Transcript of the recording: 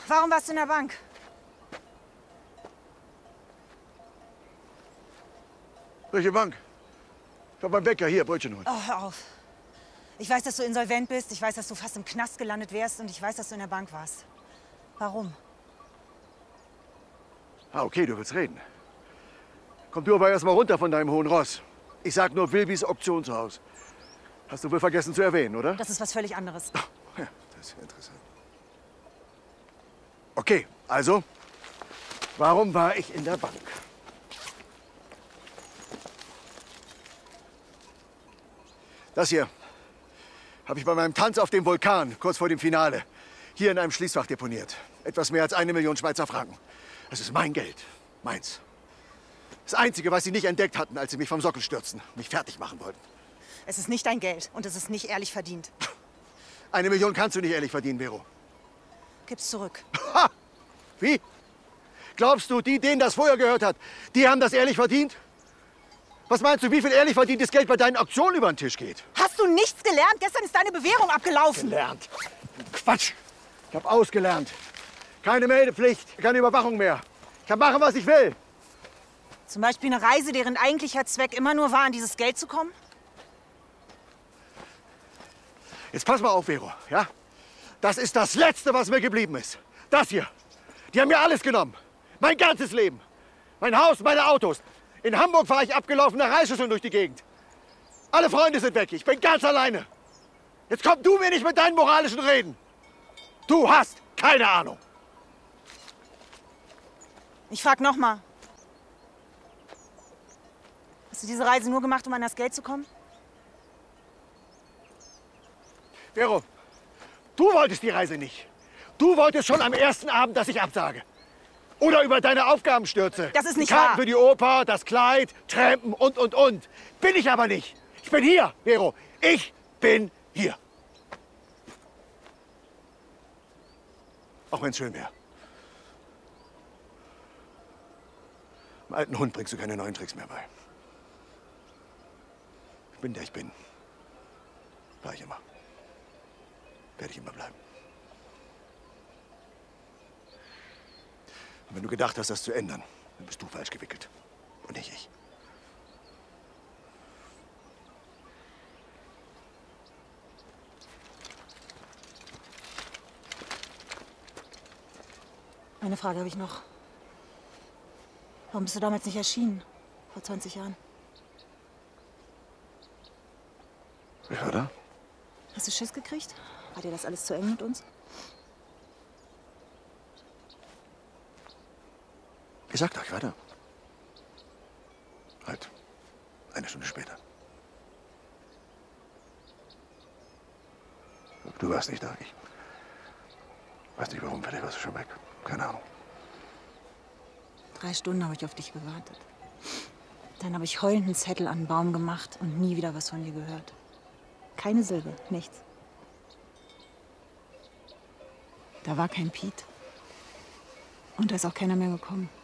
Warum warst du in der Bank? Welche Bank? Ich war beim Bäcker, hier, Brötchen holen. Oh, hör auf. Ich weiß, dass du insolvent bist. Ich weiß, dass du fast im Knast gelandet wärst. Und ich weiß, dass du in der Bank warst. Warum? Ah, okay, du willst reden. Komm du aber erst mal runter von deinem hohen Ross. Ich sag nur Wilbys Auktionshaus. Hast du wohl vergessen zu erwähnen, oder? Das ist was völlig anderes. Ach, ja, das ist ja interessant. Okay, also, warum war ich in der Bank? Das hier habe ich bei meinem Tanz auf dem Vulkan, kurz vor dem Finale, hier in einem Schließfach deponiert. Etwas mehr als 1 Million Schweizer Franken. Das ist mein Geld. Meins. Das Einzige, was sie nicht entdeckt hatten, als sie mich vom Sockel stürzten, mich fertig machen wollten. Es ist nicht dein Geld und es ist nicht ehrlich verdient. 1 Million kannst du nicht ehrlich verdienen, Vero. Gib's zurück. Ha! Wie? Glaubst du, die, denen das vorher gehört hat, die haben das ehrlich verdient? Was meinst du, wie viel ehrlich verdientes Geld bei deinen Auktionen über den Tisch geht? Hast du nichts gelernt? Gestern ist deine Bewährung abgelaufen. Gelernt? Quatsch! Ich habe ausgelernt. Keine Meldepflicht, keine Überwachung mehr. Ich kann machen, was ich will. Zum Beispiel eine Reise, deren eigentlicher Zweck immer nur war, an dieses Geld zu kommen? Jetzt pass mal auf, Vero, ja? Das ist das Letzte, was mir geblieben ist. Das hier. Die haben mir alles genommen. Mein ganzes Leben. Mein Haus, meine Autos. In Hamburg fahre ich abgelaufene Reisschüsseln durch die Gegend. Alle Freunde sind weg. Ich bin ganz alleine. Jetzt komm du mir nicht mit deinen moralischen Reden. Du hast keine Ahnung. Ich frag noch mal. Hast du diese Reise nur gemacht, um an das Geld zu kommen? Vero, du wolltest die Reise nicht. Du wolltest schon am ersten Abend, dass ich absage. Oder über deine Aufgaben stürze. Das ist nicht die Karten wahr. für die Oper, das Kleid, Trampen und. Bin ich aber nicht. Ich bin hier, Vero. Ich bin hier. Auch wenn es schön wäre. Dem alten Hund bringst du keine neuen Tricks mehr bei. Ich bin, der ich bin. War ich immer. Werde ich immer bleiben. Und wenn du gedacht hast, das zu ändern, dann bist du falsch gewickelt. Und nicht ich. Eine Frage habe ich noch. Warum bist du damals nicht erschienen? Vor 20 Jahren. Wer war da? Hast du Schiss gekriegt? War dir das alles zu eng mit uns? Ich sag doch, ich war da. Halt. 1 Stunde später. Du warst nicht da. Ich weiß nicht warum, vielleicht warst du schon weg. Keine Ahnung. 3 Stunden habe ich auf dich gewartet. Dann habe ich heulend einen Zettel an den Baum gemacht und nie wieder was von dir gehört. Keine Silbe, nichts. Da war kein Piet. Und da ist auch keiner mehr gekommen.